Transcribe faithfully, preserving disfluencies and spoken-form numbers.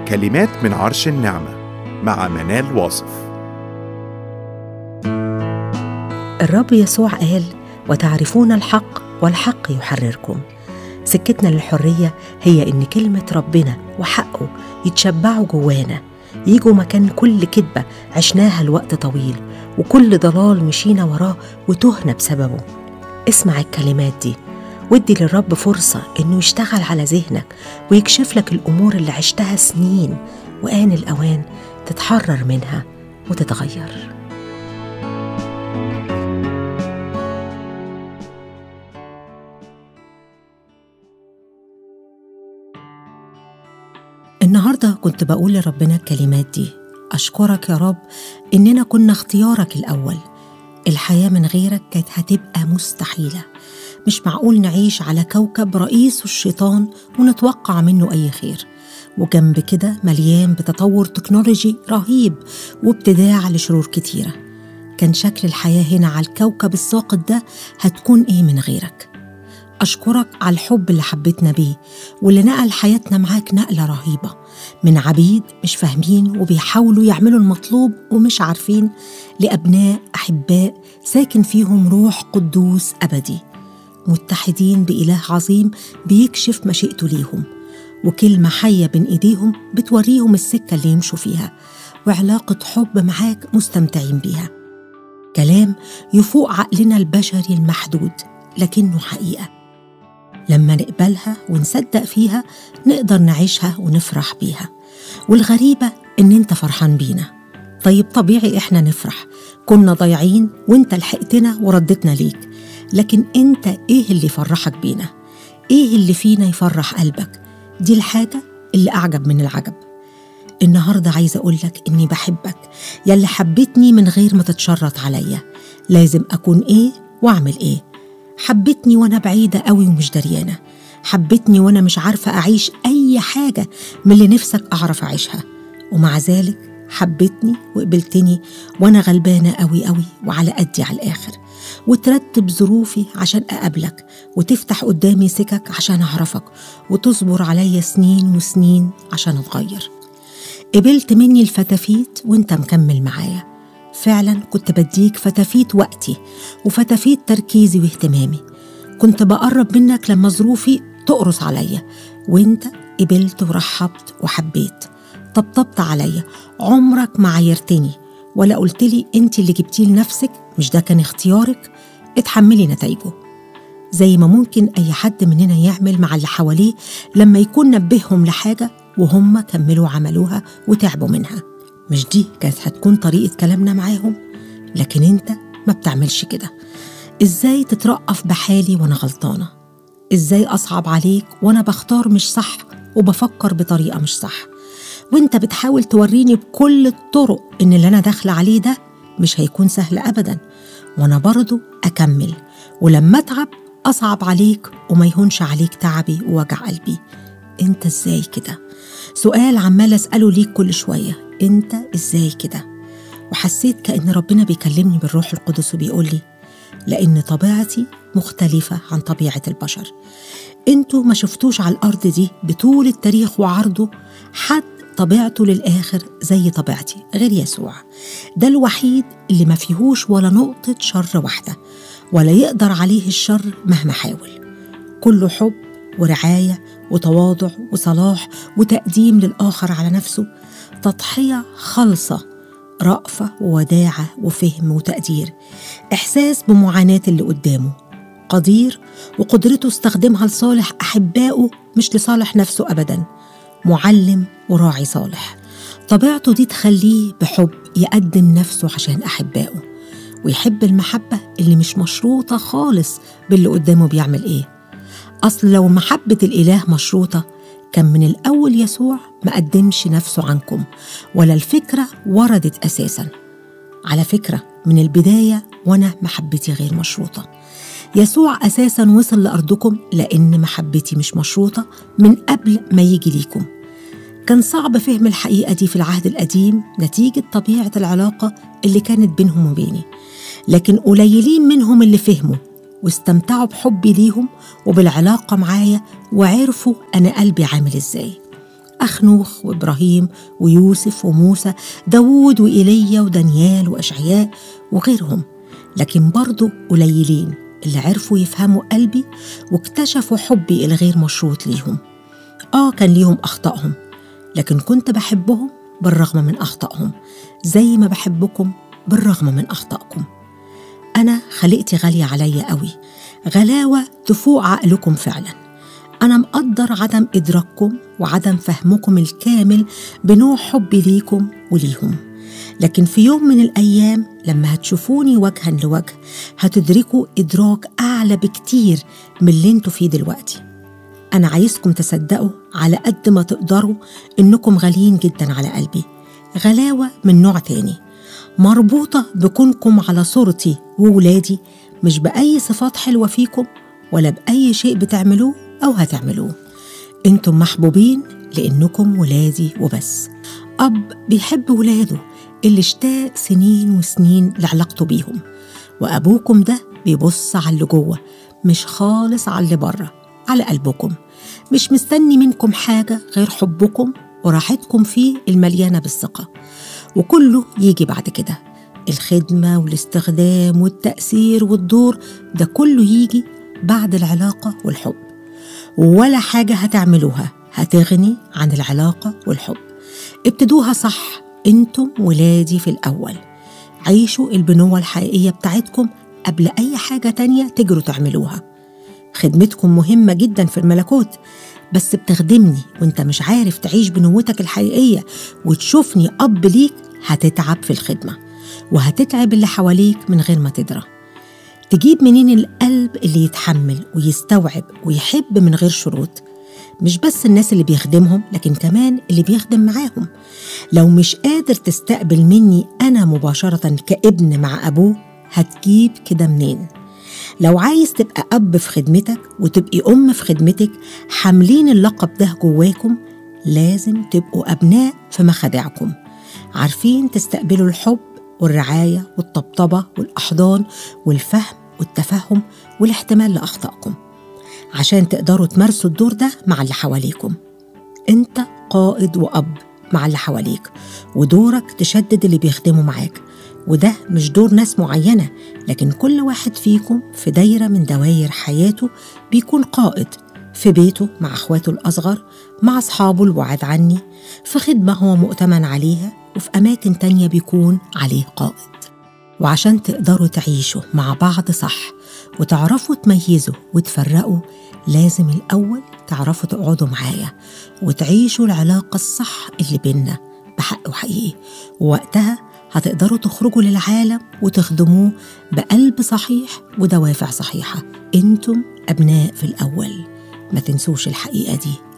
كلمات من عرش النعمة مع منال واصف. الرب يسوع قال: وتعرفون الحق والحق يحرركم. سكتنا للحرية هي إن كلمة ربنا وحقه يتشبعوا جوانا، يجوا مكان كل كذبة عشناها الوقت طويل وكل ضلال مشينا وراه وتهنا بسببه. اسمع الكلمات دي وادي للرب فرصة إنه يشتغل على ذهنك ويكشف لك الأمور اللي عشتها سنين، وآن الأوان تتحرر منها وتتغير. النهاردة كنت بقول لربنا الكلمات دي: أشكرك يا رب إننا كنا اختيارك الأول. الحياة من غيرك كانت هتبقى مستحيلة. مش معقول نعيش على كوكب رئيسه الشيطان ونتوقع منه أي خير، وجنب كده مليان بتطور تكنولوجي رهيب وابتداع لشرور كتيرة. كان شكل الحياة هنا على الكوكب الساقط ده هتكون إيه من غيرك؟ أشكرك على الحب اللي حبيتنا بيه واللي نقل حياتنا معاك نقلة رهيبة، من عبيد مش فاهمين وبيحاولوا يعملوا المطلوب ومش عارفين، لأبناء أحباء ساكن فيهم روح قدوس أبدي، متحدين بإله عظيم بيكشف مشيئته ليهم، وكلمة حية بين إيديهم بتوريهم السكة اللي يمشوا فيها، وعلاقة حب معاك مستمتعين بيها. كلام يفوق عقلنا البشري المحدود لكنه حقيقة. لما نقبلها ونصدق فيها نقدر نعيشها ونفرح بيها. والغريبة إن أنت فرحان بينا. طيب طبيعي إحنا نفرح، كنا ضايعين وإنت لحقتنا وردتنا ليك، لكن أنت إيه اللي يفرحك بينا؟ إيه اللي فينا يفرح قلبك؟ دي الحاجة اللي أعجب من العجب. النهاردة عايزة أقولك إني بحبك، يلي حبتني من غير ما تتشرط عليا لازم أكون إيه وأعمل إيه. حبتني وأنا بعيدة قوي ومش دريانة، حبتني وأنا مش عارفة أعيش أي حاجة من اللي نفسك أعرف أعيشها، ومع ذلك حبتني وقبلتني وأنا غلبانة قوي قوي وعلى قدي على الآخر، وترتب ظروفي عشان أقابلك، وتفتح قدامي سكك عشان أعرفك، وتصبر عليا سنين وسنين عشان أتغير. قبلت مني الفتافيت وانت مكمل معايا. فعلا كنت بديك فتافيت وقتي وفتافيت تركيزي واهتمامي. كنت بقرب منك لما ظروفي تقرص عليا، وانت قبلت ورحبت وحبيت. طبطبت عليا، عمرك ما عايرتني ولا قلت لي انت اللي جبتيه لنفسك، مش ده كان اختيارك، اتحملي نتائجه. زي ما ممكن اي حد مننا يعمل مع اللي حواليه لما يكون نبههم لحاجة وهم كملوا عملوها وتعبوا منها. مش دي كانت هتكون طريقة كلامنا معاهم؟ لكن انت ما بتعملش كده. ازاي تترقف بحالي وانا غلطانة؟ ازاي اصعب عليك وانا بختار مش صح وبفكر بطريقة مش صح؟ وانت بتحاول توريني بكل الطرق ان اللي انا داخله عليه ده مش هيكون سهل ابدا، وانا برضو اكمل، ولما اتعب اصعب عليك وما يهونش عليك تعبي ووجع قلبي. انت ازاي كده؟ سؤال عمال اسأله ليك كل شوية، انت ازاي كده؟ وحسيت كأن ربنا بيكلمني بالروح القدس وبيقول لي: لأن طبيعتي مختلفة عن طبيعة البشر. انتوا ما شفتوش على الأرض دي بطول التاريخ وعرضه حد طبيعته للآخر زي طبيعتي غير يسوع. ده الوحيد اللي ما فيهوش ولا نقطة شر واحدة، ولا يقدر عليه الشر مهما حاول. كله حب ورعاية وتواضع وصلاح وتقديم للآخر على نفسه، تضحية خالصة، رأفة ووداعة وفهم وتقدير، إحساس بمعاناة اللي قدامه، قدير وقدرته استخدمها لصالح أحبائه مش لصالح نفسه أبداً، معلم وراعي صالح. طبيعته دي تخليه بحب يقدم نفسه عشان أحبائه، ويحب المحبة اللي مش مشروطة خالص باللي قدامه بيعمل إيه. أصل لو محبة الإله مشروطة كان من الأول يسوع ما قدمش نفسه عنكم، ولا الفكرة وردت أساساً. على فكرة من البداية وأنا محبتي غير مشروطة. يسوع أساساً وصل لأرضكم لأن محبتي مش مشروطة من قبل ما يجي ليكم. كان صعب فهم الحقيقة دي في العهد القديم نتيجة طبيعة العلاقة اللي كانت بينهم وبيني، لكن قليلين منهم اللي فهموا واستمتعوا بحبي ليهم وبالعلاقة معايا وعرفوا أنا قلبي عامل إزاي. أخنوخ وإبراهيم ويوسف وموسى، داوود وإيليا ودانيال وأشعياء وغيرهم، لكن برضو قليلين اللي عرفوا يفهموا قلبي واكتشفوا حبي الغير مشروط ليهم. آه كان ليهم أخطائهم، لكن كنت بحبهم بالرغم من أخطائهم، زي ما بحبكم بالرغم من أخطائكم. أنا خلقتي غالية عليا قوي، غلاوة تفوق عقلكم فعلا. أنا مقدر عدم إدراككم وعدم فهمكم الكامل بنوع حبي ليكم وليهم، لكن في يوم من الأيام لما هتشوفوني وجها لوجه هتدركوا إدراك أعلى بكتير من اللي انتوا فيه دلوقتي. أنا عايزكم تصدقوا على قد ما تقدروا إنكم غاليين جدا على قلبي، غلاوة من نوع تاني مربوطة بكونكم على صورتي وولادي، مش بأي صفات حلوة فيكم ولا بأي شيء بتعملوه أو هتعملوه. انتم محبوبين لأنكم ولادي وبس. أب بيحب ولاده اللي اشتاق سنين وسنين لعلاقته بيهم، وأبوكم ده بيبص على اللي جوه مش خالص على اللي بره، على قلبكم، مش مستني منكم حاجة غير حبكم وراحتكم فيه المليانة بالثقة. وكله يجي بعد كده، الخدمة والاستخدام والتأثير والدور ده كله يجي بعد العلاقة والحب، ولا حاجة هتعملوها هتغني عن العلاقة والحب. ابتدوها صح، انتم ولادي في الأول. عيشوا البنوة الحقيقية بتاعتكم قبل أي حاجة تانية تجروا تعملوها. خدمتكم مهمة جدا في الملكوت، بس بتخدمني وانت مش عارف تعيش بنوتك الحقيقية وتشوفني أب ليك، هتتعب في الخدمة وهتتعب اللي حواليك من غير ما تدرى. تجيب منين القلب اللي يتحمل ويستوعب ويحب من غير شروط؟ مش بس الناس اللي بيخدمهم، لكن كمان اللي بيخدم معاهم. لو مش قادر تستقبل مني أنا مباشرة كابن مع أبوه، هتجيب كده منين؟ لو عايز تبقى أب في خدمتك وتبقي أم في خدمتك حاملين اللقب ده جواكم، لازم تبقوا أبناء في مخادعكم، عارفين تستقبلوا الحب والرعاية والطبطبة والأحضان والفهم والتفهم والاحتمال لأخطائكم، عشان تقدروا تمارسوا الدور ده مع اللي حواليكم. انت قائد وأب مع اللي حواليك، ودورك تشدد اللي بيخدموا معاك، وده مش دور ناس معينة، لكن كل واحد فيكم في دايرة من دوائر حياته بيكون قائد، في بيته مع أخواته الأصغر، مع أصحابه البعاد عني، في خدمة هو مؤتمن عليها، وفي أماكن تانية بيكون عليه قائد. وعشان تقدروا تعيشوا مع بعض صح وتعرفوا تميزوا وتفرقوا، لازم الأول تعرفوا تقعدوا معايا وتعيشوا العلاقة الصح اللي بيننا بحق وحقيقي، ووقتها هتقدروا تخرجوا للعالم وتخدموه بقلب صحيح ودوافع صحيحة. انتم أبناء في الأول، ما تنسوش الحقيقة دي.